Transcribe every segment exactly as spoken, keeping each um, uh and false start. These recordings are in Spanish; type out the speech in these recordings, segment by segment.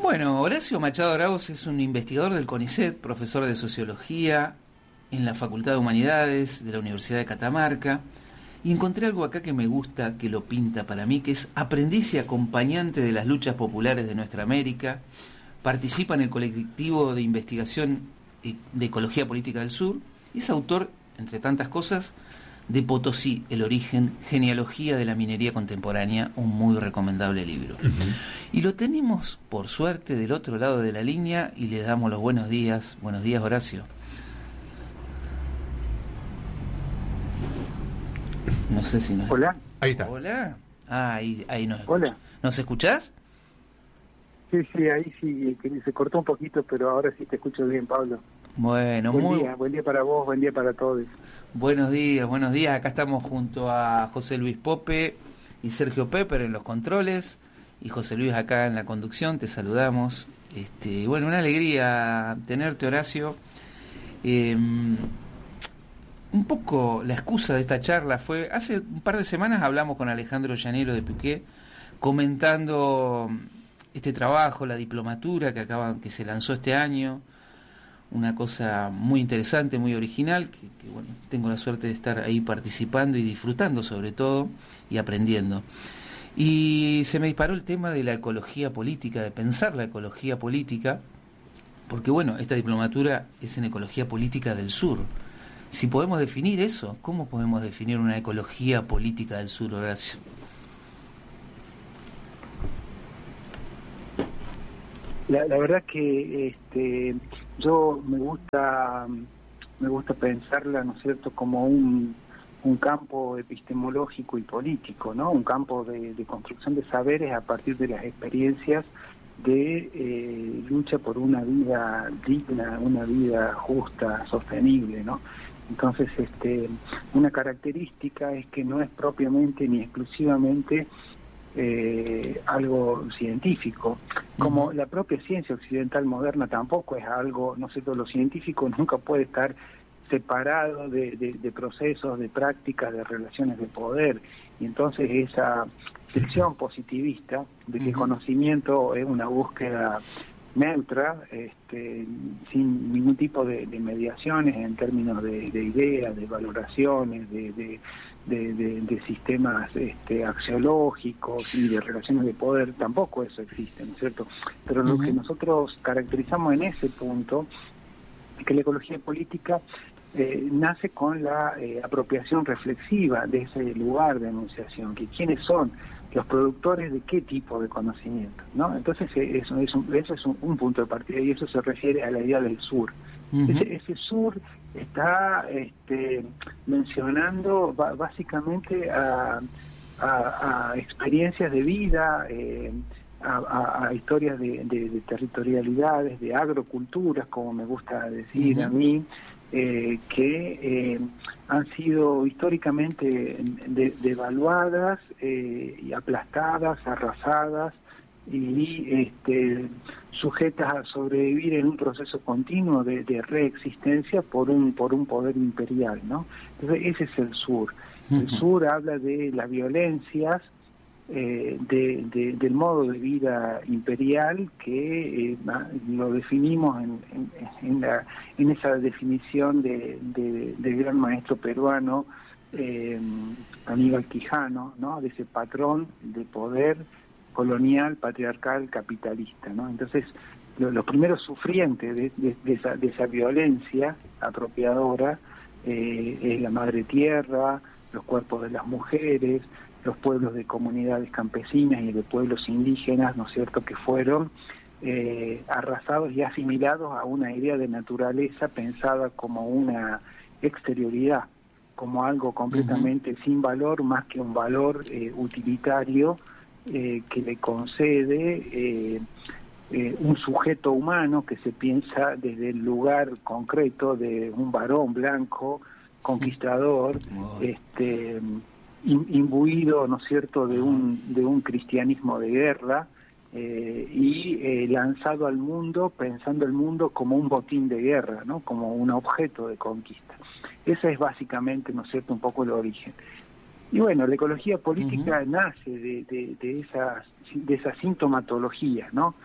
Bueno, Horacio Machado Arauz es un investigador del CONICET, profesor de Sociología en la Facultad de Humanidades de la Universidad de Catamarca, y encontré algo acá que me gusta, que lo pinta para mí, que es aprendiz y acompañante de las luchas populares de nuestra América, participa en el colectivo de investigación de Ecología Política del Sur, y es autor, entre tantas cosas, de Potosí, el origen, genealogía de la minería contemporánea, un muy recomendable libro. Uh-huh. Y lo tenemos, por suerte, del otro lado de la línea, y le damos los buenos días. Buenos días, Horacio. No sé si nos... Hola. Ahí está. Hola. Ah, ahí, ahí nos Hola. escucha. ¿Nos escuchás? Sí, sí, ahí sí, que se cortó un poquito, pero ahora sí te escucho bien, Pablo. Bueno, buen muy... día, buen día para vos, buen día para todos. Buenos días, buenos días. Acá estamos junto a José Luis Pope y Sergio Pepper en los controles, y José Luis acá en la conducción. Te saludamos. Este, bueno, una alegría tenerte, Horacio. Eh, un poco la excusa de esta charla fue, hace un par de semanas hablamos con Alejandro Llanero de Piqué, comentando este trabajo, la diplomatura que acaba, que se lanzó este año. Una cosa muy interesante, muy original, que, que bueno, tengo la suerte de estar ahí participando y disfrutando sobre todo, y aprendiendo. Y se me disparó el tema de la ecología política, de pensar la ecología política, porque bueno, esta diplomatura es en ecología política del sur. Si podemos definir eso, ¿cómo podemos definir una ecología política del sur, Horacio? La, la verdad que este, yo me gusta me gusta pensarla, ¿no es cierto?, como un, un campo epistemológico y político, ¿no? Un campo de, de construcción de saberes a partir de las experiencias de eh, lucha por una vida digna, una vida justa, sostenible, ¿no? Entonces, este, una característica es que no es propiamente ni exclusivamente Eh, algo científico, como uh-huh. la propia ciencia occidental moderna tampoco es algo, no sé, todo lo científico nunca puede estar separado de, de, de procesos, de prácticas, de relaciones de poder, y entonces esa sección positivista de que uh-huh. el conocimiento es una búsqueda neutra, este, sin ningún tipo de, de mediaciones en términos de, de ideas, de valoraciones, de, de De, de, de sistemas este, axiológicos y de relaciones de poder, tampoco eso existe, ¿no es cierto? Pero lo uh-huh. que nosotros caracterizamos en ese punto es que la ecología política eh, nace con la eh, apropiación reflexiva de ese lugar de enunciación, que quiénes son los productores de qué tipo de conocimiento, ¿no? Entonces eso es un, eso es un, un punto de partida, y eso se refiere a la idea del sur. Uh-huh. Ese, ese sur está este, mencionando b- básicamente a, a, a experiencias de vida, eh, a, a, a historias de, de, de territorialidades, de agroculturas, como me gusta decir uh-huh. a mí, eh, que eh, han sido históricamente de, devaluadas eh, y aplastadas, arrasadas, y este, sujetas a sobrevivir en un proceso continuo de, de reexistencia por un por un poder imperial, ¿no? Entonces ese es el sur. El uh-huh. sur habla de las violencias, eh, de, de, del modo de vida imperial que eh, lo definimos en, en, en, la, en esa definición de, de, del gran maestro peruano eh, Aníbal Quijano, ¿no? De ese patrón de poder colonial, patriarcal, capitalista, ¿no? Entonces, lo, los primeros sufrientes de, de, de, esa, de esa violencia apropiadora eh, es la madre tierra, los cuerpos de las mujeres, los pueblos de comunidades campesinas y de pueblos indígenas, ¿no es cierto?, que fueron eh, arrasados y asimilados a una idea de naturaleza pensada como una exterioridad, como algo completamente uh-huh. sin valor, más que un valor eh, utilitario, Eh, que le concede eh, eh, un sujeto humano que se piensa desde el lugar concreto de un varón blanco, conquistador, oh. este, in, imbuido, ¿no es cierto?, de un, de un cristianismo de guerra, eh, y eh, lanzado al mundo pensando el mundo como un botín de guerra, ¿no?, como un objeto de conquista. Ese es básicamente, ¿no es cierto?, un poco el origen. Y bueno, la ecología política uh-huh. nace de, de, de, esas, de esa sintomatología, ¿no?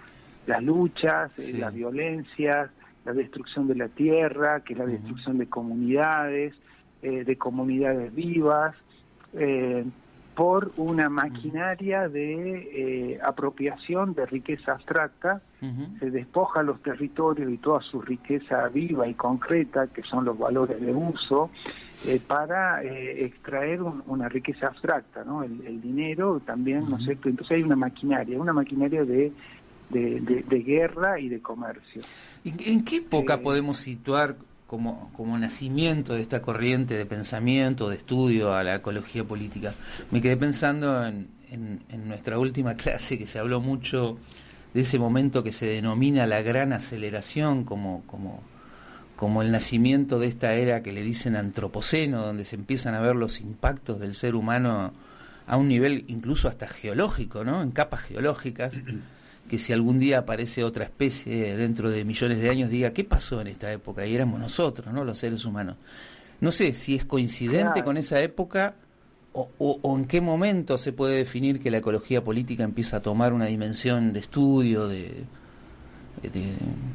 las luchas, sí. eh, las violencias, la destrucción de la tierra, que es la destrucción uh-huh. de comunidades, eh, de comunidades vivas, eh, por una maquinaria de eh, apropiación de riqueza abstracta. Uh-huh. Se despoja los territorios y toda su riqueza viva y concreta, que son los valores de uso, eh, para eh, extraer un, una riqueza abstracta, ¿no? El, el dinero también, uh-huh. ¿no es cierto? Entonces hay una maquinaria, una maquinaria de, de, de, de guerra y de comercio. ¿En, en qué época eh, podemos situar como, como nacimiento de esta corriente de pensamiento, de estudio a la ecología política? Me quedé pensando en, en, en nuestra última clase, que se habló mucho de ese momento que se denomina la gran aceleración, como, como, como el nacimiento de esta era que le dicen antropoceno, donde se empiezan a ver los impactos del ser humano a un nivel incluso hasta geológico, ¿no? En capas geológicas, que si algún día aparece otra especie dentro de millones de años, diga, ¿qué pasó en esta época? Y éramos nosotros, ¿no? Los seres humanos. No sé si es coincidente claro. con esa época o, o, o en qué momento se puede definir que la ecología política empieza a tomar una dimensión de estudio, de... de, de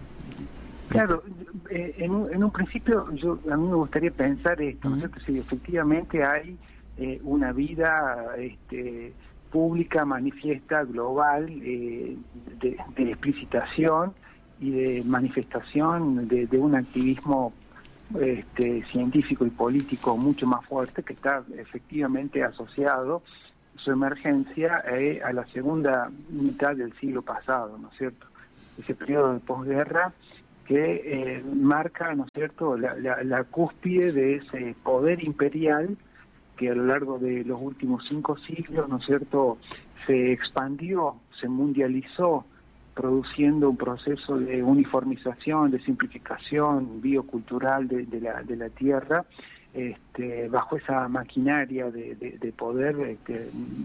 claro, eh, en, un, en un principio yo a mí me gustaría pensar esto, ¿no es cierto? Si efectivamente hay eh, una vida... este pública, manifiesta, global, eh, de, de explicitación y de manifestación de, de un activismo este, científico y político mucho más fuerte, que está efectivamente asociado su emergencia eh, a la segunda mitad del siglo pasado, ¿no es cierto? Ese periodo de posguerra que eh, marca, ¿no es cierto?, la, la, la cúspide de ese poder imperial que a lo largo de los últimos cinco siglos, ¿no es cierto?, se expandió, se mundializó, produciendo un proceso de uniformización, de simplificación biocultural de, de, la, de la tierra, este, bajo esa maquinaria de, de, de poder este,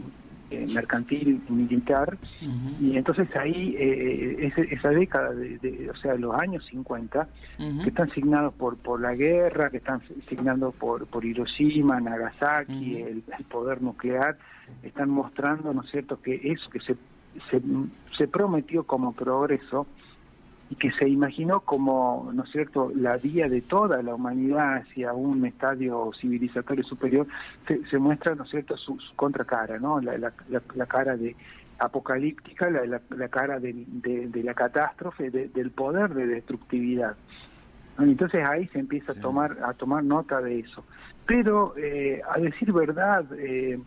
eh, mercantil y militar. Uh-huh. Y entonces ahí, eh, ese, esa década, de, de, o sea, los años cincuenta, uh-huh. que están signados por por la guerra, que están signados por, por Hiroshima, Nagasaki, uh-huh. el, el poder nuclear, están mostrando, ¿no es cierto?, que eso que se, se, se prometió como progreso y que se imaginó como, ¿no es cierto?, la vía de toda la humanidad hacia un estadio civilizatorio superior, se, se muestra, ¿no es cierto?, su, su contracara, ¿no?, la, la, la, la cara de apocalíptica, la, la, la cara de, de, de la catástrofe, de, del poder de destructividad. Entonces ahí se empieza a tomar a tomar nota de eso. Pero, eh, a decir verdad, eh,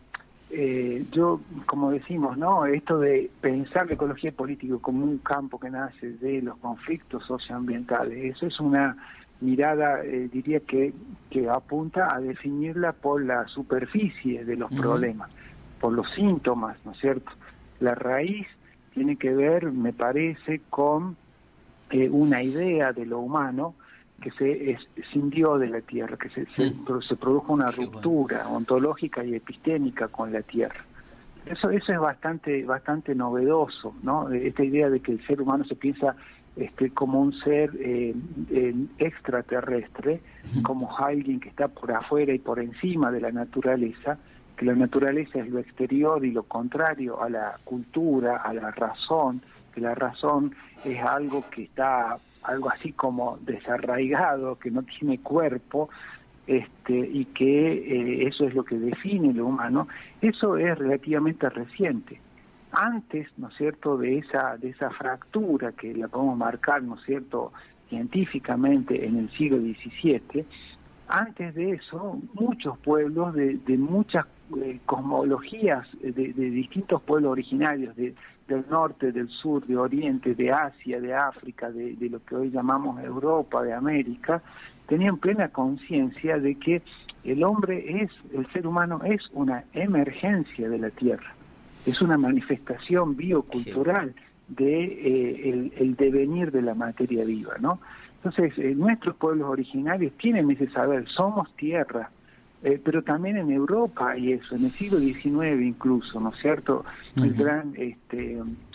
Eh, yo, como decimos, ¿no?, esto de pensar la ecología política como un campo que nace de los conflictos socioambientales, eso es una mirada, eh, diría que, que apunta a definirla por la superficie de los uh-huh. problemas, por los síntomas, ¿no es cierto? La raíz tiene que ver, me parece, con eh, una idea de lo humano que se escindió de la tierra, que se, se, se produjo una ruptura ontológica y epistémica con la tierra. Eso eso es bastante bastante novedoso, ¿no? Esta idea de que el ser humano se piensa este como un ser eh, eh, extraterrestre, como alguien que está por afuera y por encima de la naturaleza, que la naturaleza es lo exterior y lo contrario a la cultura, a la razón, que la razón es algo que está algo así como desarraigado, que no tiene cuerpo, este, y que eh, eso es lo que define lo humano. Eso es relativamente reciente. Antes, ¿no es cierto?, de esa de esa fractura que la podemos marcar, ¿no es cierto?, científicamente en el siglo diecisiete, antes de eso, muchos pueblos de, de muchas eh, cosmologías de, de distintos pueblos originarios de del norte, del sur, de Oriente, de Asia, de África, de, de lo que hoy llamamos Europa, de América, tenían plena conciencia de que el hombre es, el ser humano es una emergencia de la Tierra, es una manifestación biocultural de eh, el, el devenir de la materia viva, ¿no? Entonces, eh, nuestros pueblos originarios tienen ese saber, somos tierra. Eh, pero también en Europa y eso, en el siglo diecinueve incluso, ¿no es cierto? Uh-huh. El gran este,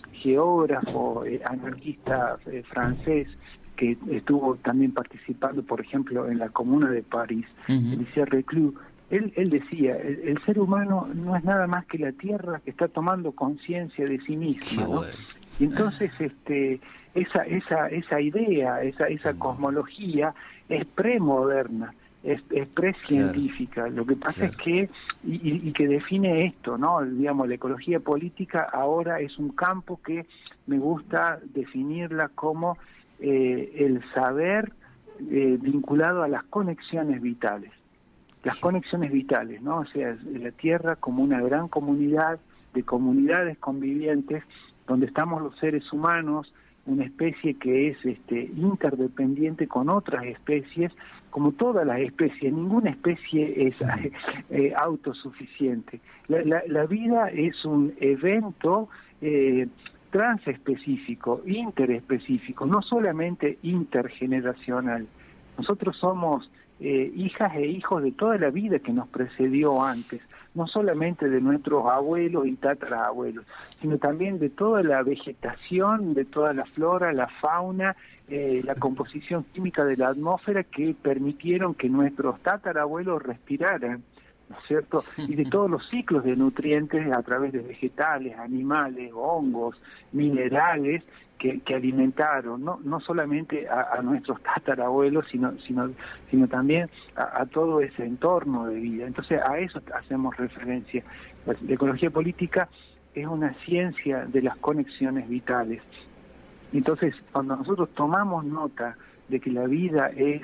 geógrafo, eh, anarquista eh, francés, que estuvo también participando, por ejemplo, en la Comuna de París, uh-huh. Elisée Reclus, él, él decía, el, el ser humano no es nada más que la tierra que está tomando conciencia de sí misma, ¿no? Bueno. Y entonces este esa esa esa idea, esa esa cosmología es premoderna, es, es precientífica. Lo que pasa claro. es que y, y que define esto, ¿no? Digamos, la ecología política ahora es un campo que me gusta definirla como eh, el saber eh, vinculado a las conexiones vitales. Las conexiones vitales, ¿no? O sea, la Tierra como una gran comunidad de comunidades convivientes donde estamos los seres humanos, una especie que es este, interdependiente con otras especies, como todas las especies. Ninguna especie es eh, autosuficiente. La, la, la vida es un evento eh, transespecífico, interespecífico, no solamente intergeneracional. Nosotros somos eh, hijas e hijos de toda la vida que nos precedió antes, no solamente de nuestros abuelos y tatarabuelos, sino también de toda la vegetación, de toda la flora, la fauna, eh, la composición química de la atmósfera que permitieron que nuestros tatarabuelos respiraran, ¿no es cierto? Y de todos los ciclos de nutrientes a través de vegetales, animales, hongos, minerales, que, que alimentaron no no solamente a, a nuestros tatarabuelos, sino sino sino también a, a todo ese entorno de vida. Entonces a eso hacemos referencia. La, la ecología política es una ciencia de las conexiones vitales. Entonces, cuando nosotros tomamos nota de que la vida es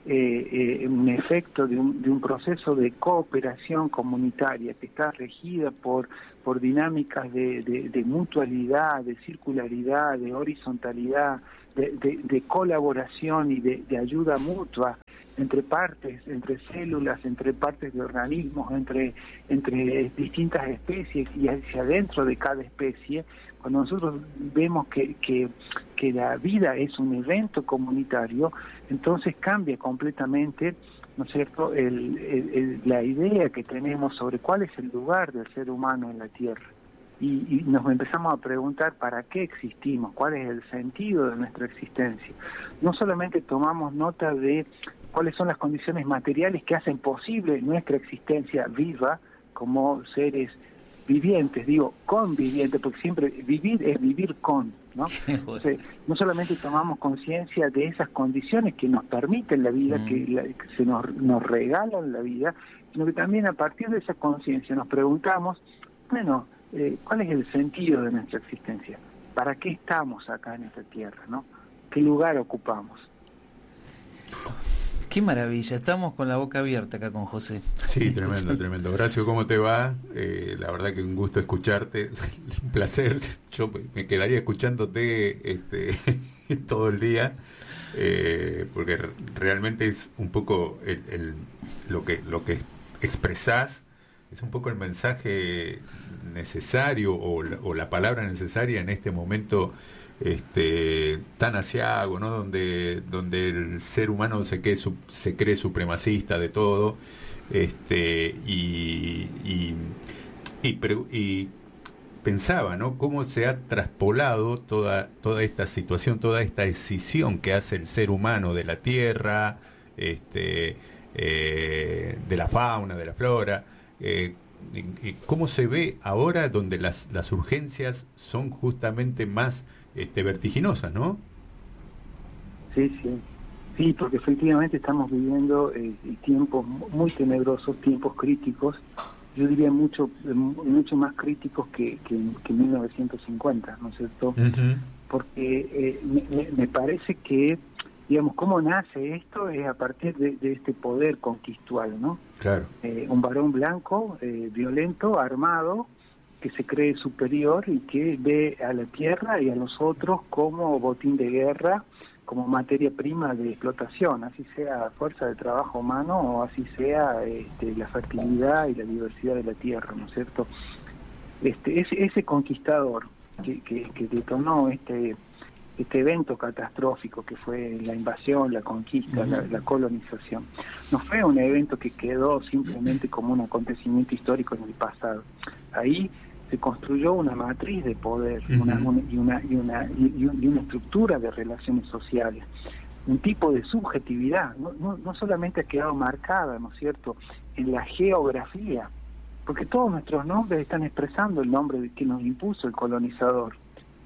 eh, eh, un efecto de un, de un proceso de cooperación comunitaria que está regida por, por dinámicas de, de, de mutualidad, de circularidad, de horizontalidad, de, de, de colaboración y de, de ayuda mutua entre partes, entre células, entre partes de organismos, entre, entre distintas especies y hacia adentro de cada especie. Cuando nosotros vemos que, que, que la vida es un evento comunitario, entonces cambia completamente, ¿no es cierto?, el, el, el, la idea que tenemos sobre cuál es el lugar del ser humano en la Tierra. Y, y nos empezamos a preguntar para qué existimos, cuál es el sentido de nuestra existencia. No solamente tomamos nota de cuáles son las condiciones materiales que hacen posible nuestra existencia viva como seres vivientes, digo convivientes, porque siempre vivir es vivir con, ¿no? Entonces, no solamente tomamos conciencia de esas condiciones que nos permiten la vida, mm. que, la, que se nos, nos regalan la vida, sino que también a partir de esa conciencia nos preguntamos, bueno, eh, ¿cuál es el sentido de nuestra existencia? ¿Para qué estamos acá en esta tierra, no? ¿Qué lugar ocupamos? Qué maravilla, estamos con la boca abierta acá con José. Sí, tremendo, tremendo. Horacio, ¿cómo te va? Eh, la verdad que un gusto escucharte, un placer. Yo me quedaría escuchándote este, todo el día, eh, porque realmente es un poco el, el, lo que lo que expresás, es un poco el mensaje necesario o la, o la palabra necesaria en este momento este tan asiago, ¿no? Donde donde el ser humano se cree su, se cree supremacista de todo, este y y, y, y pensaba, ¿no? Cómo se ha traspolado toda toda esta situación, toda esta escisión que hace el ser humano de la tierra, este eh, de la fauna, de la flora. Eh, ¿Cómo se ve ahora donde las las urgencias son justamente más este, vertiginosas, ¿no? Sí, sí, sí, porque efectivamente estamos viviendo eh, tiempos muy tenebrosos, tiempos críticos, yo diría mucho mucho más críticos que, que, que mil novecientos cincuenta, ¿no es cierto? Uh-huh. Porque eh, me, me parece que, digamos, cómo nace esto es a partir de, de este poder conquistual, ¿no? Claro. Eh, un varón blanco, eh, violento, armado, que se cree superior y que ve a la tierra y a los otros como botín de guerra, como materia prima de explotación, así sea fuerza de trabajo humano o así sea este, la fertilidad y la diversidad de la tierra, ¿no es cierto? Este, ese, ese conquistador que, que, que detonó este este evento catastrófico que fue la invasión, la conquista, uh-huh. la, la colonización, no fue un evento que quedó simplemente como un acontecimiento histórico en el pasado. Ahí se construyó una matriz de poder, uh-huh. una, una, y, una, y, una, y, y una estructura de relaciones sociales, un tipo de subjetividad, no, no, no solamente ha quedado marcada, ¿no es cierto?, en la geografía, porque todos nuestros nombres están expresando el nombre que nos impuso el colonizador.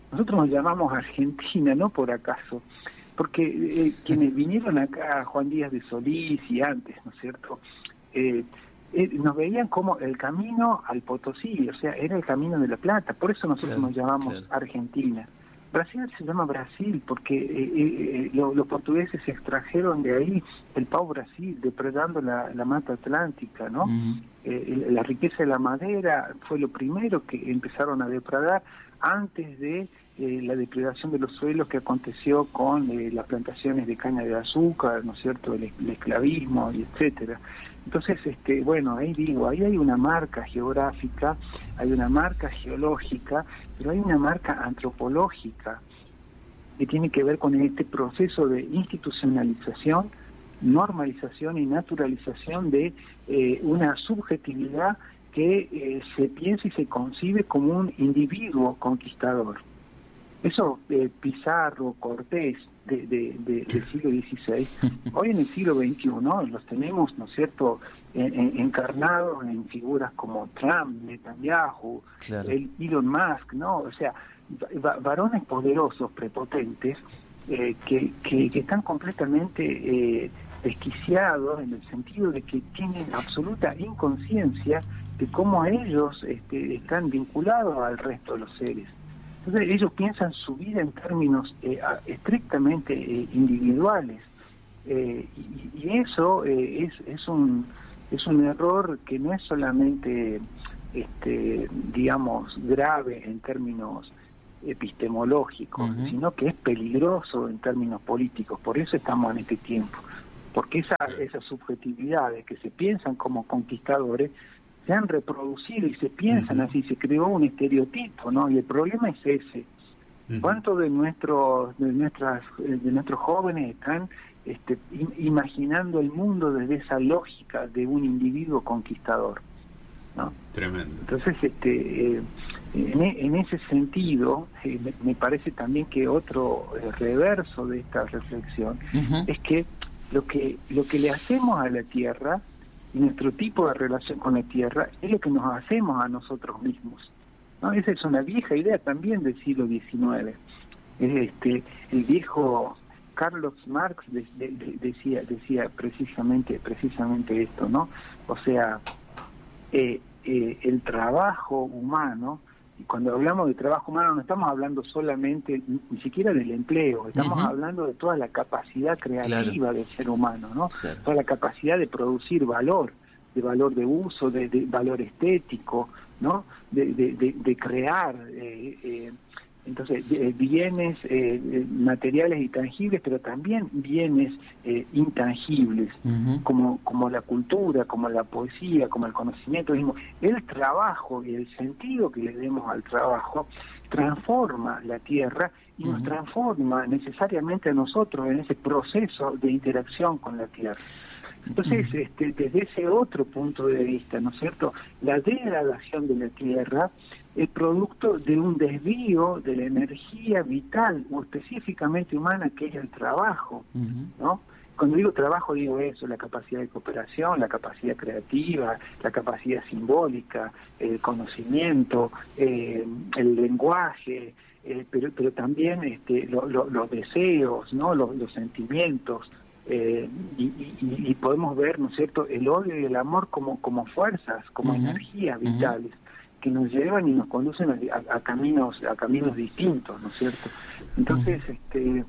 nosotros nos llamamos Argentina, no por acaso, porque eh, quienes vinieron acá, Juan Díaz de Solís y antes, ¿no es cierto?, eh, eh, nos veían como el camino al Potosí, o sea, era el camino de la Plata, por eso nosotros claro, nos llamamos claro. Argentina. Brasil se llama Brasil porque eh, eh, lo, los portugueses se extrajeron de ahí el Pau Brasil, depredando la, la mata atlántica, ¿no? Uh-huh. Eh, la riqueza de la madera fue lo primero que empezaron a depredar antes de eh, la depredación de los suelos que aconteció con eh, las plantaciones de caña de azúcar, ¿no es cierto?, el, el esclavismo y etcétera. Entonces, este, bueno, ahí digo, ahí hay una marca geográfica, hay una marca geológica, pero hay una marca antropológica que tiene que ver con este proceso de institucionalización, normalización y naturalización de eh, una subjetividad que eh, se piensa y se concibe como un individuo conquistador. Eso eh, Pizarro, Cortés, de, de, de, del siglo dieciséis, hoy en el siglo veintiuno los tenemos, ¿no es cierto?, en, en, encarnados en figuras como Trump, Netanyahu, claro. el Elon Musk, ¿no? O sea, va, varones poderosos, prepotentes, eh, que, que, que están completamente eh, desquiciados en el sentido de que tienen absoluta inconsciencia de cómo ellos este, están vinculados al resto de los seres. Entonces ellos piensan su vida en términos eh, estrictamente eh, individuales eh, y, y eso eh, es, es un es un error que no es solamente este digamos grave en términos epistemológicos, uh-huh. sino que es peligroso en términos políticos. Por eso estamos en este tiempo, porque esa, esas subjetividades que se piensan como conquistadores se han reproducido y se piensan uh-huh. así, se creó un estereotipo, ¿no? Y el problema es ese. Uh-huh. ¿Cuántos de nuestros de nuestras de nuestros jóvenes están este, imaginando el mundo desde esa lógica de un individuo conquistador, ¿no? Tremendo. Entonces, este, eh, en, en ese sentido, eh, me, me parece también que otro eh, reverso de esta reflexión uh-huh. es que lo que lo que le hacemos a la tierra, nuestro tipo de relación con la tierra, es lo que nos hacemos a nosotros mismos, ¿no? Esa es una vieja idea también del siglo diecinueve. Este, el viejo Carlos Marx de, de, de, decía decía precisamente precisamente esto, ¿no? O sea, eh, eh, el trabajo humano, y cuando hablamos de trabajo humano no estamos hablando solamente, ni siquiera del empleo, estamos uh-huh. hablando de toda la capacidad creativa claro. del ser humano, ¿no? Claro. Toda la capacidad de producir valor, de valor de uso, de, de valor estético, ¿no? De, de, de, de crear, eh, eh, entonces, de, bienes eh, materiales y tangibles, pero también bienes eh, intangibles, uh-huh. como, como la cultura, como la poesía, como el conocimiento mismo. El trabajo y el sentido que le demos al trabajo transforma la tierra y uh-huh. nos transforma necesariamente a nosotros en ese proceso de interacción con la tierra. Entonces, uh-huh. este, desde ese otro punto de vista, ¿no es cierto?, la degradación de la tierra es producto de un desvío de la energía vital o específicamente humana que es el trabajo, uh-huh. ¿no? Cuando digo trabajo digo eso, la capacidad de cooperación, la capacidad creativa, la capacidad simbólica, el conocimiento, eh, el lenguaje, eh, pero pero también este, lo, lo, los deseos, ¿no? Los, los sentimientos, eh, y, y, y podemos ver, ¿no es cierto?, el odio y el amor como como fuerzas, como uh-huh. energías vitales. Uh-huh. que nos llevan y nos conducen a, a, a caminos a caminos distintos, ¿no es cierto? Entonces, este,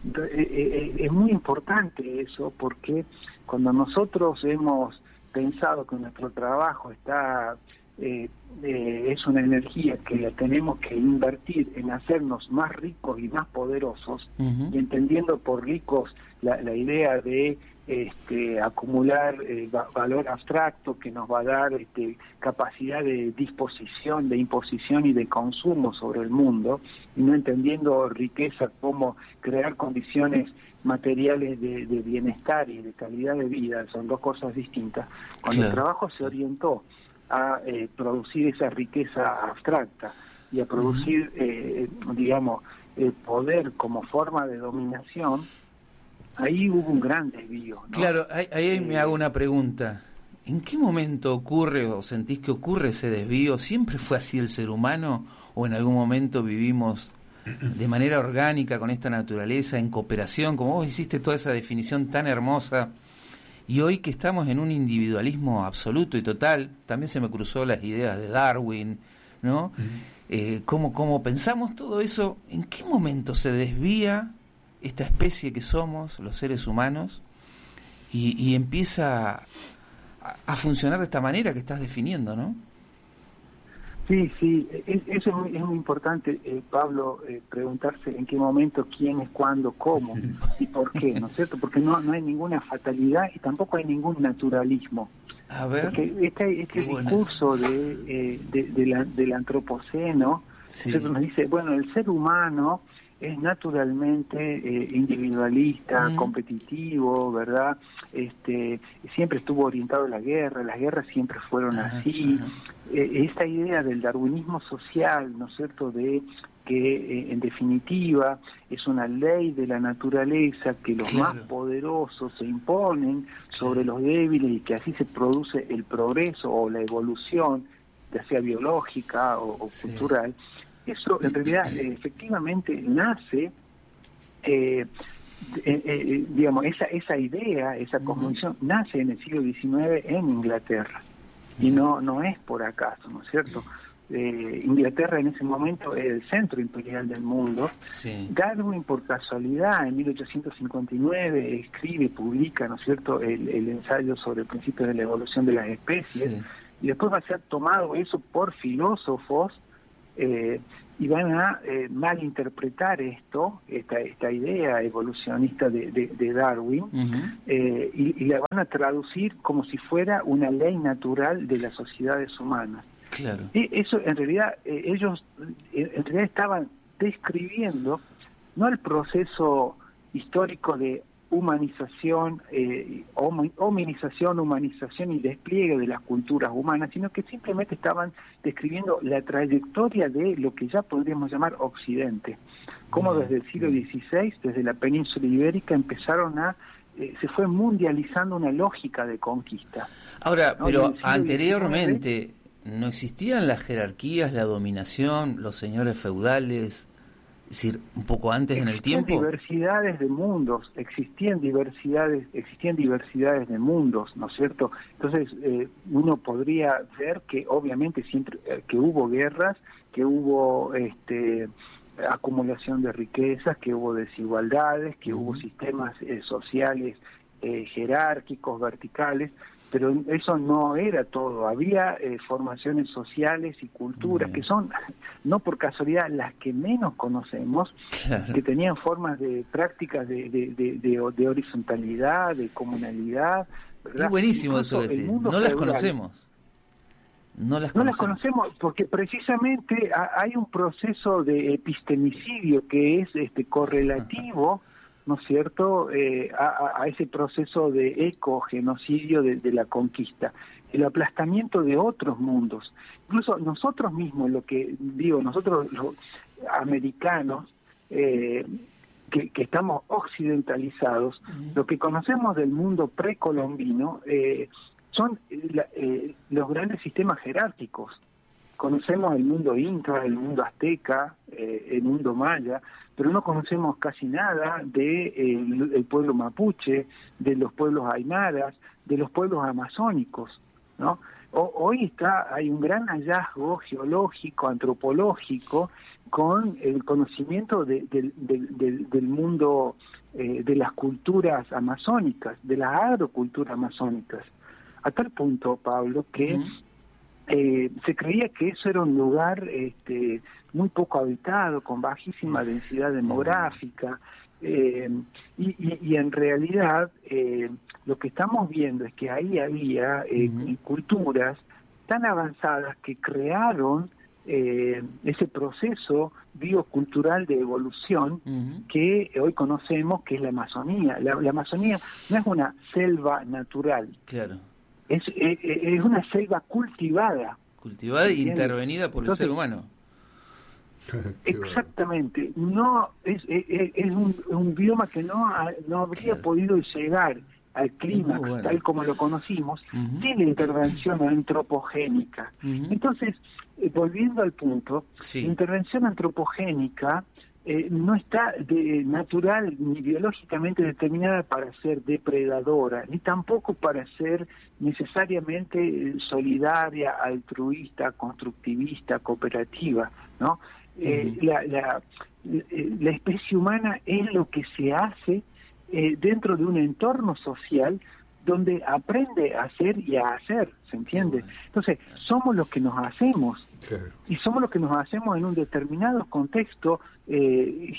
eh, es muy importante eso, porque cuando nosotros hemos pensado que nuestro trabajo está eh, eh, es una energía que la tenemos que invertir en hacernos más ricos y más poderosos, uh-huh. y entendiendo por ricos la, la idea de este, acumular eh, va, valor abstracto que nos va a dar este, capacidad de disposición, de imposición y de consumo sobre el mundo, y no entendiendo riqueza como crear condiciones materiales de, de bienestar y de calidad de vida, son dos cosas distintas. Cuando claro. el trabajo se orientó a eh, producir esa riqueza abstracta y a producir, uh-huh. eh, digamos, el poder como forma de dominación, ahí hubo un gran desvío, ¿no? Claro, ahí, ahí eh, me hago una pregunta. ¿En qué momento ocurre o sentís que ocurre ese desvío? ¿Siempre fue así el ser humano o en algún momento vivimos de manera orgánica con esta naturaleza, en cooperación, como vos hiciste toda esa definición tan hermosa. Y hoy que estamos en un individualismo absoluto y total, también se me cruzó las ideas de Darwin, ¿no? Uh-huh. Eh, ¿cómo, cómo pensamos todo eso? ¿En qué momento se desvía esta especie que somos, los seres humanos, y, y empieza a, a funcionar de esta manera que estás definiendo, ¿no? Sí, sí, es, eso es muy, es muy importante, eh, Pablo, eh, preguntarse en qué momento, quién es, cuándo, cómo y por qué, ¿no es cierto? Porque no no hay ninguna fatalidad y tampoco hay ningún naturalismo. A ver, porque este, este discurso de, eh, de, de la, del antropoceno, sí, nos dice, bueno, el ser humano es naturalmente eh, individualista, mm. competitivo, ¿verdad? Este, siempre estuvo orientado a la guerra, las guerras siempre fueron ajá, así. Ajá. Eh, esta idea del darwinismo social, ¿no es cierto?, de que eh, en definitiva es una ley de la naturaleza que los claro. más poderosos se imponen sobre los débiles y que así se produce el progreso o la evolución, ya sea biológica o, o sí. cultural. Eso en realidad eh, efectivamente nace, eh, eh, eh, digamos, esa esa idea, esa cosmovisión uh-huh. nace en el siglo diecinueve en Inglaterra. Y no no es por acaso, ¿no es cierto? Eh, Inglaterra en ese momento era el centro imperial del mundo. Sí. Darwin, por casualidad, en mil ochocientos cincuenta y nueve escribe y publica, ¿no es cierto?, el, el ensayo sobre el principio de la evolución de las especies. Sí. Y después va a ser tomado eso por filósofos eh, y van a eh, malinterpretar esto, esta esta idea evolucionista de, de, de Darwin, uh-huh. eh, y, y la van a traducir como si fuera una ley natural de las sociedades humanas. Claro. Y eso en realidad eh, ellos eh, en realidad estaban describiendo no el proceso histórico de humanización, eh, hominización, humanización y despliegue de las culturas humanas, sino que simplemente estaban describiendo la trayectoria de lo que ya podríamos llamar Occidente. Como desde el siglo dieciséis, desde la península ibérica, empezaron a, eh, se fue mundializando una lógica de conquista. Ahora, ¿no? Pero anteriormente diecinueve, no existían las jerarquías, la dominación, los señores feudales. Es decir, un poco antes en el tiempo. Existían diversidades de mundos, existían diversidades, existían diversidades de mundos, ¿no es cierto? Entonces, eh, uno podría ver que obviamente siempre eh, que hubo guerras, que hubo este acumulación de riquezas, que hubo desigualdades, que uh-huh. hubo sistemas eh, sociales eh, jerárquicos, verticales, pero eso no era todo. Había eh, formaciones sociales y culturas Bien. que son, no por casualidad, las que menos conocemos, claro. que tenían formas de prácticas de, de, de, de, de horizontalidad, de comunalidad, ¿verdad? Es buenísimo Incluso eso que decís. No feudal, las conocemos. No las conocemos. No las conocemos porque precisamente hay un proceso de epistemicidio que es este correlativo, Ajá. ¿no es cierto?, eh, a, a ese proceso de ecogenocidio de, de la conquista, el aplastamiento de otros mundos. Incluso nosotros mismos, lo que digo, nosotros los americanos, eh, que, que estamos occidentalizados, uh-huh. lo que conocemos del mundo precolombino eh, son la, eh, los grandes sistemas jerárquicos. Conocemos el mundo inca, el mundo azteca, eh, el mundo maya, pero no conocemos casi nada de eh, el, el pueblo mapuche, de los pueblos aymaras, de los pueblos amazónicos, ¿no? O, hoy está hay un gran hallazgo geológico, antropológico, con el conocimiento de, de, de, de, del mundo eh, de las culturas amazónicas, de las agroculturas amazónicas, a tal punto, Pablo, que uh-huh. Eh, se creía que eso era un lugar este, muy poco habitado, con bajísima densidad demográfica, eh, y, y, y en realidad eh, lo que estamos viendo es que ahí había eh, uh-huh. culturas tan avanzadas que crearon eh, ese proceso biocultural de evolución uh-huh. que hoy conocemos, que es la Amazonía. La, la Amazonía no es una selva natural. Claro. Es, es, es una selva cultivada. Cultivada e intervenida por Entonces, el ser humano. Exactamente. No es, es, es un, un bioma que no, ha, no habría claro. podido llegar al clima bueno. tal como lo conocimos uh-huh. sin la intervención antropogénica. Uh-huh. Entonces, eh, volviendo al punto, sí. la intervención antropogénica eh, no está de, natural ni biológicamente determinada para ser depredadora, ni tampoco para ser necesariamente solidaria, altruista, constructivista, cooperativa, ¿no? Eh, uh-huh. la, la, la especie humana es lo que se hace eh, dentro de un entorno social donde aprende a hacer y a hacer, ¿se entiende? Entonces, somos los que nos hacemos, claro. Y somos los que nos hacemos en un determinado contexto eh,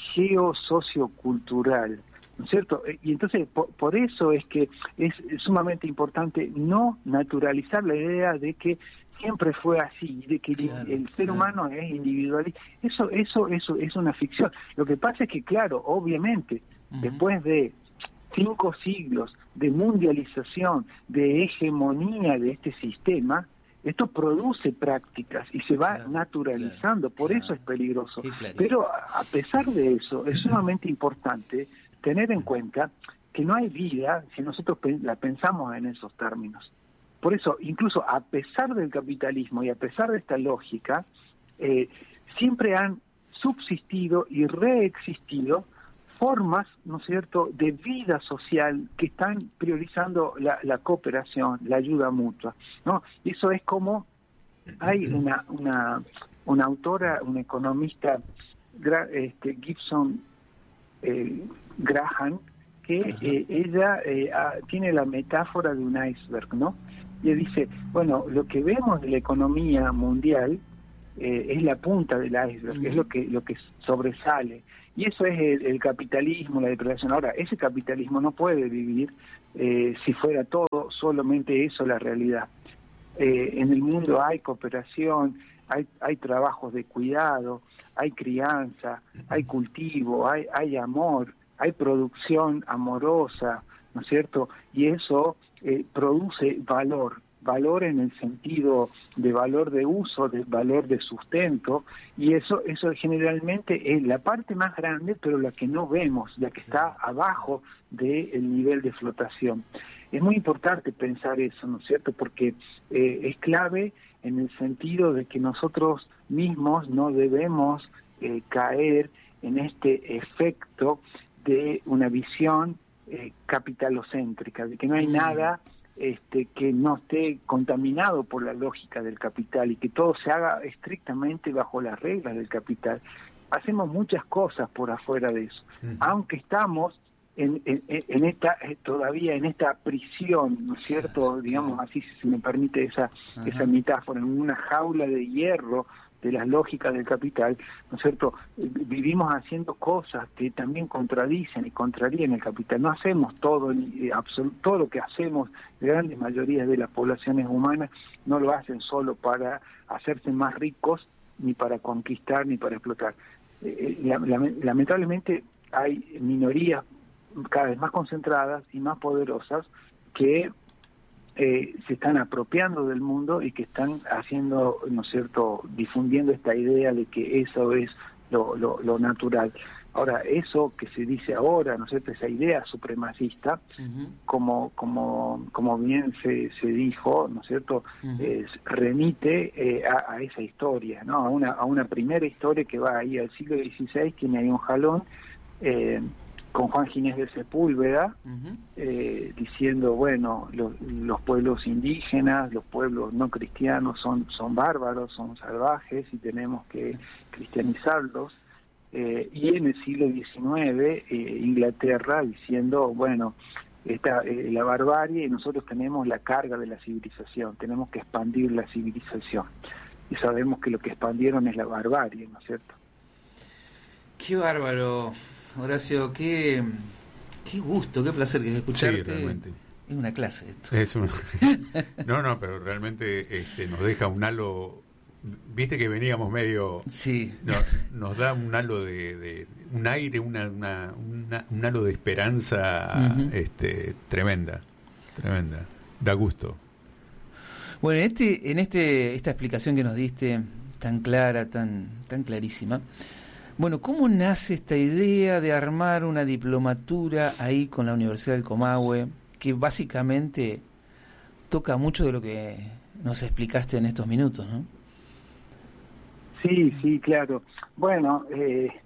geosociocultural, ¿no es cierto? Y entonces, por, por eso es que es sumamente importante no naturalizar la idea de que siempre fue así, de que claro, el, el ser claro. humano es individualista. Eso, eso, eso es una ficción. Lo que pasa es que, claro, obviamente, uh-huh. después de cinco siglos de mundialización, de hegemonía de este sistema, esto produce prácticas y se va claro, naturalizando, claro, por claro. eso es peligroso. Pero a pesar de eso, es sumamente importante tener en cuenta que no hay vida si nosotros la pensamos en esos términos. Por eso, incluso a pesar del capitalismo y a pesar de esta lógica, eh, siempre han subsistido y reexistido formas, ¿no es cierto?, de vida social que están priorizando la, la cooperación, la ayuda mutua, ¿no? Y eso es como hay una una una autora, una economista, este, Gibson eh, Graham, que eh, ella eh, ah, tiene la metáfora de un iceberg, ¿no? Y ella dice, bueno, lo que vemos de la economía mundial eh, es la punta del iceberg, uh-huh. es lo que lo que sobresale. Y eso es el, el capitalismo, la depredación. Ahora, ese capitalismo no puede vivir eh, si fuera todo solamente eso la realidad. Eh, en el mundo hay cooperación, hay, hay trabajos de cuidado, hay crianza, hay cultivo, hay, hay amor, hay producción amorosa, ¿no es cierto? Y eso eh, produce valor. Valor en el sentido de valor de uso, de valor de sustento, y eso eso generalmente es la parte más grande, pero la que no vemos, la que está abajo del nivel de flotación. Es muy importante pensar eso, ¿no es cierto?, porque eh, es clave en el sentido de que nosotros mismos no debemos eh, caer en este efecto de una visión eh, capitalocéntrica, de que no hay nada Este, que no esté contaminado por la lógica del capital y que todo se haga estrictamente bajo las reglas del capital. Hacemos muchas cosas por afuera de eso, uh-huh. aunque estamos en, en, en esta todavía en esta prisión, ¿no es cierto? Digamos así, si se me permite esa uh-huh. esa metáfora, en una jaula de hierro de las lógicas del capital, ¿no es cierto? Vivimos haciendo cosas que también contradicen y contrarían el capital. No hacemos todo, eh, absolut- todo lo que hacemos, la gran mayoría de las poblaciones humanas no lo hacen solo para hacerse más ricos, ni para conquistar, ni para explotar. Eh, la, la, lamentablemente hay minorías cada vez más concentradas y más poderosas que Eh, se están apropiando del mundo y que están haciendo, ¿no es cierto?, difundiendo esta idea de que eso es lo, lo, lo natural. Ahora, eso que se dice ahora, ¿no es cierto?, esa idea supremacista, uh-huh. como como como bien se, se dijo, ¿no es cierto?, uh-huh. eh, remite eh, a, a esa historia, ¿no?, a una, a una primera historia que va ahí al siglo dieciséis, tiene ahí un jalón, eh, con Juan Ginés de Sepúlveda, uh-huh. eh, diciendo, bueno, los, los pueblos indígenas, los pueblos no cristianos son, son bárbaros, son salvajes y tenemos que cristianizarlos. Eh, y en el siglo diecinueve, eh, Inglaterra diciendo, bueno, esta, eh, la barbarie, y nosotros tenemos la carga de la civilización, tenemos que expandir la civilización. Y sabemos que lo que expandieron es la barbarie, ¿no es cierto? Qué bárbaro, Horacio, qué, qué gusto, qué placer que escucharte. Sí, realmente. Es una clase esto. Es una... no, no, pero realmente este, nos deja un halo. Viste que veníamos medio. Sí. No, nos da un halo de, de un aire, una, una, una un halo de esperanza, uh-huh. este, tremenda, tremenda. Da gusto. Bueno, en este, en este, esta explicación que nos diste tan clara, tan, tan clarísima. Bueno, ¿cómo nace esta idea de armar una diplomatura ahí con la Universidad del Comahue, que básicamente toca mucho de lo que nos explicaste en estos minutos, ¿no? Sí, sí, claro. Bueno, eh,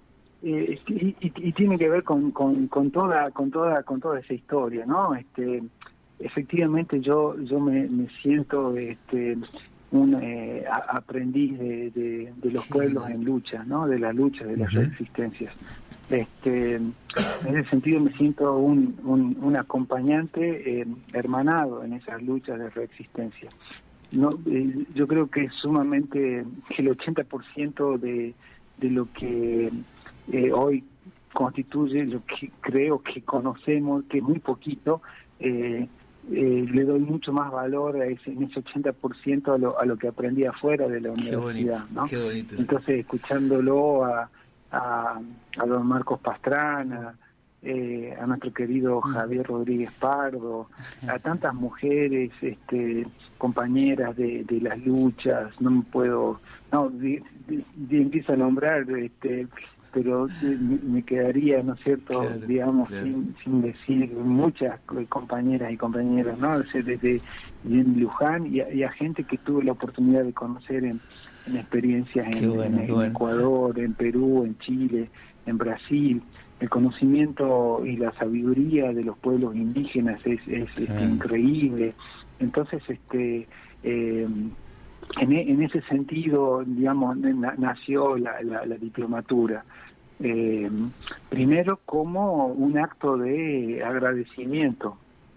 eh, y, y, y tiene que ver con, con, con toda con toda con toda esa historia, ¿no? Este, efectivamente yo yo me, me siento este un eh, a, aprendiz de, de, de los pueblos en lucha, ¿no? De la lucha, de las uh-huh. resistencias. Este, en ese sentido me siento un, un, un acompañante eh, hermanado en esas luchas de resistencia. No, eh, yo creo que es sumamente, que el ochenta por ciento de, de lo que eh, hoy constituye lo que creo que conocemos, que es muy poquito, eh, eh, le doy mucho más valor a ese, en ese ochenta por ciento a lo, a lo que aprendí afuera de la universidad. Qué bonito, ¿no? Qué bonito, entonces, escuchándolo a, a, a don Marcos Pastrana, eh, a nuestro querido Javier Rodríguez Pardo, a tantas mujeres, este, compañeras de, de las luchas, no me puedo, no, de, de, de empiezo a nombrar, este, pero me, me quedaría, ¿no es cierto?, claro, digamos, claro. Sin, sin decir muchas compañeras y compañeros, ¿no? Desde en Luján y a, y a gente que tuve la oportunidad de conocer en, en experiencias en, bueno, en, en bueno. Ecuador, en Perú, en Chile, en Brasil. El conocimiento y la sabiduría de los pueblos indígenas es, es, es increíble. Entonces, este eh, en, en ese sentido, digamos, nació la, la, la diplomatura. Eh, primero como un acto de agradecimiento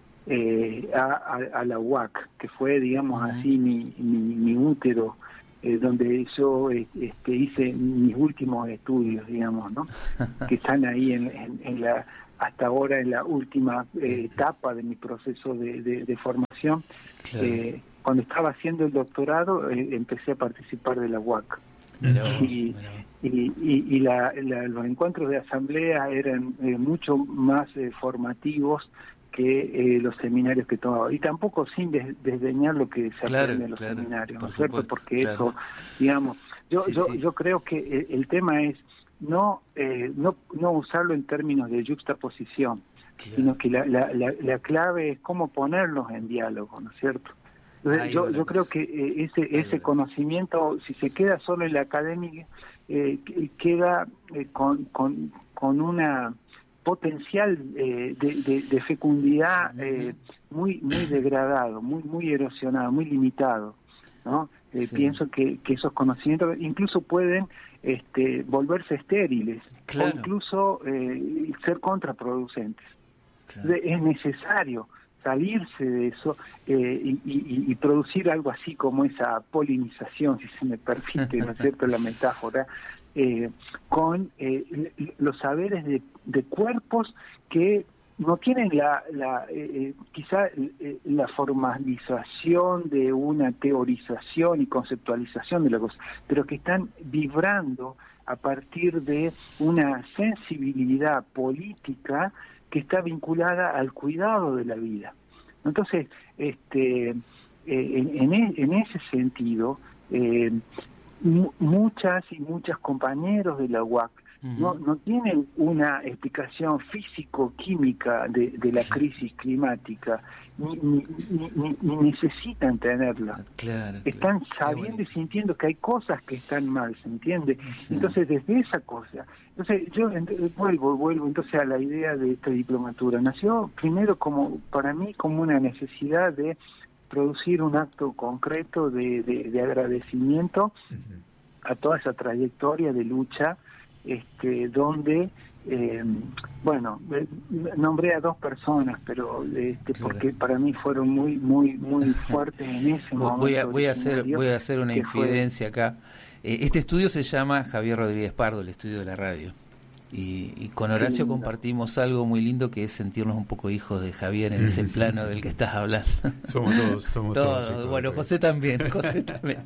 eh, a, a, a la U A C, que fue, digamos, uh-huh. así mi, mi, mi útero, eh, donde yo este, hice mis últimos estudios, digamos, ¿no? Que están ahí en, en, en la hasta ahora en la última eh, etapa de mi proceso de, de, de formación. Claro. Eh, cuando estaba haciendo el doctorado, eh, empecé a participar de la U A C. Pero, y, y, y, y la, la, los encuentros de asamblea eran eh, mucho más eh, formativos que eh, los seminarios que tomaba. Y tampoco sin des, desdeñar lo que se claro, aprende en los claro, seminarios, ¿no es supuesto, cierto? Porque claro. eso, digamos, yo, sí, yo, sí. yo creo que el, el tema es no, eh, no, no usarlo en términos de yuxtaposición, claro. sino que la, la, la, la clave es cómo ponerlos en diálogo, ¿no es cierto? Entonces, yo yo creo que eh, ese ese conocimiento, si se queda solo en la academia, eh, queda eh, con, con, con una potencial eh, de, de, de fecundidad eh, muy muy degradado, muy muy erosionado, muy limitado, ¿no? Eh, sí. Pienso que, que esos conocimientos incluso pueden este, volverse estériles, claro. o incluso eh, ser contraproducentes. Claro. Es necesario salirse de eso eh, y, y, y producir algo así como esa polinización, si se me permite, ¿no es cierto?, la metáfora, eh, con eh, los saberes de, de cuerpos que no tienen la, la eh, quizá eh, la formalización de una teorización y conceptualización de la cosa, pero que están vibrando a partir de una sensibilidad política que está vinculada al cuidado de la vida. Entonces, este, eh, en, en, en ese sentido, eh, m- muchas y muchos compañeros de la U A C uh-huh. no, no tienen una explicación físico-química de, de la crisis climática, ni, ni, ni, ni necesitan tenerla. Claro, están claro. sabiendo y sintiendo que hay cosas que están mal, ¿se entiende? Sí. Entonces, desde esa cosa, entonces yo vuelvo, vuelvo entonces a la idea de esta diplomatura. Nació primero como, para mí, como una necesidad de producir un acto concreto de, de, de agradecimiento uh-huh. a toda esa trayectoria de lucha, este, donde Eh, bueno, eh, nombré a dos personas, pero este, claro. porque para mí fueron muy, muy, muy fuertes en ese momento. Voy a, voy a hacer, voy a hacer una infidencia fue... acá. Eh, este estudio se llama Javier Rodríguez Pardo, el estudio de la radio. Y, y con Horacio sí, compartimos algo muy lindo que es sentirnos un poco hijos de Javier en ese plano del que estás hablando. Somos todos, somos todos. todos bueno, José también, José también.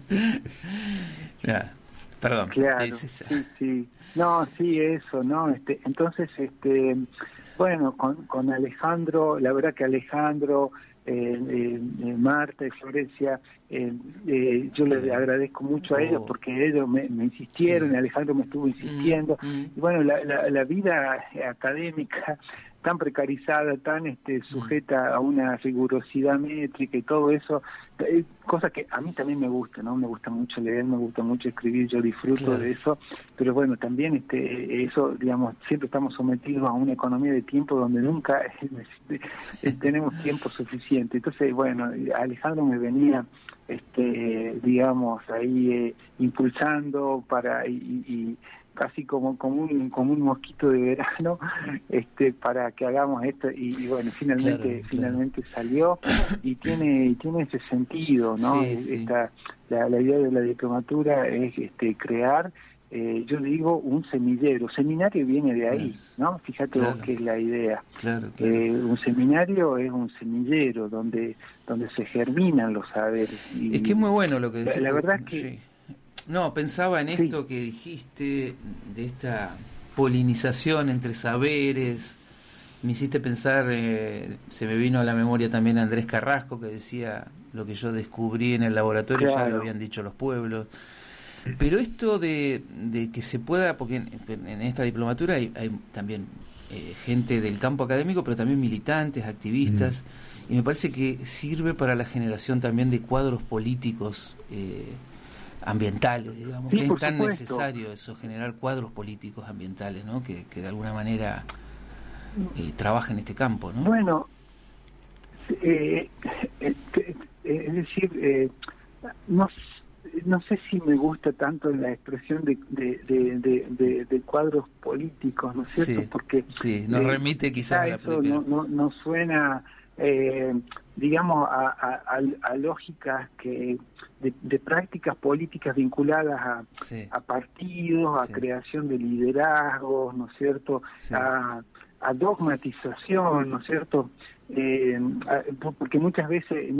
Ya. Perdón. Claro, sí, sí. No, sí, eso, ¿no? Este, entonces, este, bueno, con, con Alejandro, la verdad que Alejandro, eh, eh, Marta y Florencia, eh, eh, yo les agradezco mucho oh. a ellos porque ellos me, me insistieron, sí. y Alejandro me estuvo insistiendo. Mm, mm. Y bueno, la, la, la vida académica tan precarizada, tan este, sujeta a una rigurosidad métrica y todo eso, eh, cosa que a mí también me gusta, ¿no? Me gusta mucho leer, me gusta mucho escribir, yo disfruto claro. de eso, pero bueno, también este eso, digamos, siempre estamos sometidos a una economía de tiempo donde nunca eh, tenemos tiempo suficiente. Entonces, bueno, Alejandro me venía este digamos ahí eh, impulsando para y, y casi como como un como un mosquito de verano este para que hagamos esto y, y bueno finalmente claro, finalmente claro. salió y tiene tiene ese sentido, ¿no? Sí, sí. Esta la, la idea de la diplomatura es este crear eh, yo digo un semillero. Seminario viene de ahí, ¿no? Fíjate claro. vos qué es la idea. Claro, claro. Eh, un seminario es un semillero donde donde se germinan los saberes. Y es que es muy bueno lo que decís. La, la verdad es que... Sí. No, pensaba en esto sí. que dijiste, de esta polinización entre saberes. Me hiciste pensar, eh, se me vino a la memoria también Andrés Carrasco, que decía, lo que yo descubrí en el laboratorio claro. ya lo habían dicho los pueblos. Pero esto de, de que se pueda, porque en, en esta diplomatura hay, hay también eh, gente del campo académico, pero también militantes, activistas, mm. y me parece que sirve para la generación también de cuadros políticos eh, ambientales, digamos, sí, que es tan supuesto. necesario eso, generar cuadros políticos ambientales, ¿no? Que, que de alguna manera eh, trabajen en este campo, ¿no? Bueno, eh, eh, eh, es decir, eh, no no sé si me gusta tanto la expresión de de, de, de, de, de cuadros políticos, ¿no es cierto? Sí, porque sí, nos eh, remite quizás a la eso no, no, no suena, eh, digamos, a, a, a lógicas que de, de prácticas políticas vinculadas a, sí. a partidos, sí. a creación de liderazgos, ¿no es cierto? Sí. A, a dogmatización, ¿no es cierto? Eh, a, porque muchas veces